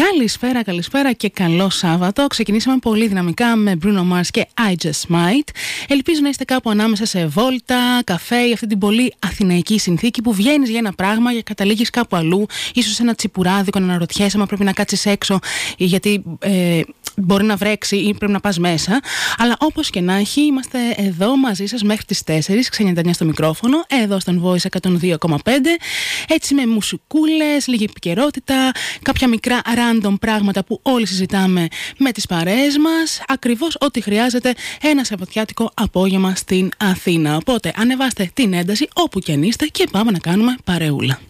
Καλησπέρα και καλό Σάββατο. Ξεκινήσαμε πολύ δυναμικά με Bruno Mars και I Just Might. Ελπίζω να είστε κάπου ανάμεσα σε βόλτα, καφέ ή αυτή την πολύ αθηναϊκή συνθήκη που βγαίνεις για ένα πράγμα και καταλήγεις κάπου αλλού, ίσως σε ένα τσιπουράδικο να αναρωτιέσαι μα πρέπει να κάτσεις έξω γιατί μπορεί να βρέξει ή πρέπει να πας μέσα. Αλλά όπως και να έχει, είμαστε εδώ μαζί σας μέχρι τις 4, 6:99 στο μικρόφωνο, εδώ στον Voice 102,5. Έτσι με μουσικούλες, λίγη επικαιρότητα, κάποια μικρά random πράγματα που όλοι συζητάμε με τις παρέες μας. Ακριβώς ό,τι χρειάζεται ένα σαββατιάτικο απόγευμα στην Αθήνα. Οπότε ανεβάστε την ένταση όπου και αν είστε και πάμε να κάνουμε παρεούλα.